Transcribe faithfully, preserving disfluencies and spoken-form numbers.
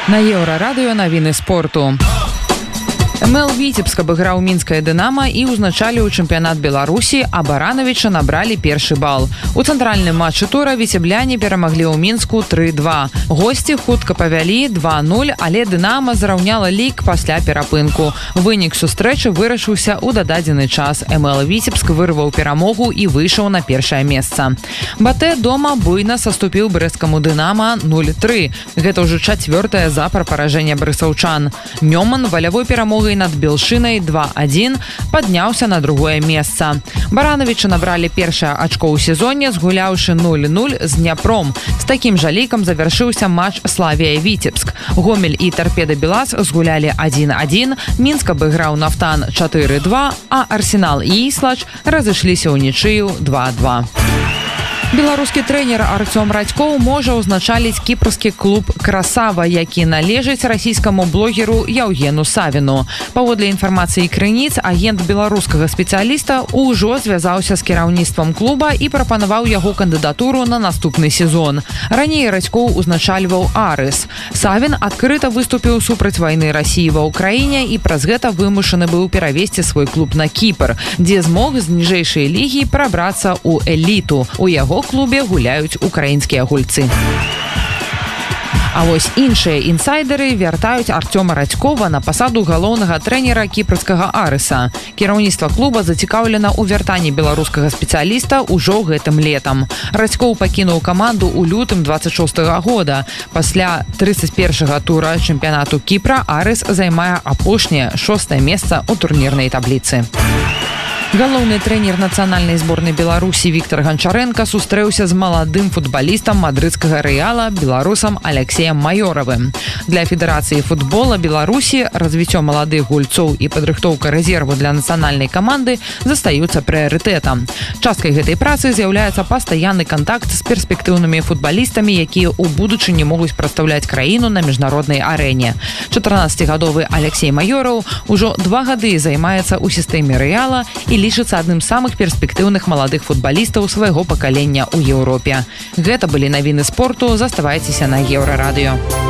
На Еўрарадыё навіны спорту. МЛ Віцебск абыграў мінскае «Дынама» і ўзначаліў чэмпіянат Беларусі, а Барановича набралі першы бал. У цэнтральным матчы тура віцебляне перамаглі ў Мінску тры два. Госці хутка павялі два нуль, але «Дынама» зараўняла лік пасля перапынку. Вынік сустрэчы вырашыўся ў дададзены час. МЛ Віцебск вырваў перамогу і выйшаў на першае месца. Батэ дома буйна саступіў брэсцкаму «Дынама» нуль тры. Гэта ўжо чацвёртае запар паражэння брысаўчан. Нёман валявой перамогай над Белшынай два адзін падняўся на другое месца. Барановича набралі першае ачко ў сезоне, згуляўшы нуль нуль з Дняпром. З такім жа лікам завяршыўся матч Славія-Віцебск. Гомель і Торпеда Белас згулялі адзін адзін, Мінск абыграў Нафтан чатыры два, а Арсенал і Іслач разышліся ў нічыю два два. Беларускі трэнер Артём Радзькоў можа ўзначаліць кіпрскі клуб «Красава», які належыць расійскаму блогеру Яўгену Савіну. Паводле інфармацыі крыніц, агент беларускага спецыяліста ўжо звязаўся з кіраўніцтвам клуба і прапанаваў яго кандыдатуру на наступны сезон. Раней Радзькоў узначальваў «Арыс». Савін адкрыта выступіў супраць вайны Расіі ва ўкраіне і праз гэта вымушаны быў перавесці свой клуб на Кіпр, дзе змог з ніжэйшай лігі прабрацца ў эліту. У яго клубе гуляюць украінскія гульцы. А вось іншыя інсайдеры вяртаюць Артёма Радзькова на пасаду галоўнага трэнера кіпрскага «Арыса». Кіраўніцтва клуба зацікаўлена ў вяртанні беларускага спецыяліста ўжо гэтым летам. Радзькоў пакінуў каманду ў лютым дваццаць шостага года. Пасля трыццаць першага тура чэмпіянату Кіпра «Арыс» займае апошняе шостае месца ў турнірнай табліцы. Галоўны трэнер нацыянальнай зборнай Беларусі Віктор Ганчарэнка сустрэўся з маладым футбалістам мадрыдскага «Рэала» беларусам Алексеем Маёравым. Для Федэрацыі футбола Беларусі развіццё маладых гульцоў і падрыхтоўка рэзерву для нацыянальнай каманды застаюцца прыярытэтам. Часткай гэтай працы з'яўляецца пастаянны кантакт з перспектыўнымі футбалістамі, якія ў будучыні могуць прадстаўляць краіну на міжнароднай арэне. чатырнаццацігадовы Алексей Маёраў ужо два гады займаецца ў сістэме «Рэала» і лічыцца адным з самых перспектыўных маладых футбалістаў свайго пакалення ў Еўропе. Гэта былі навіны спорту. Заставайцеся на Еўрарадыё.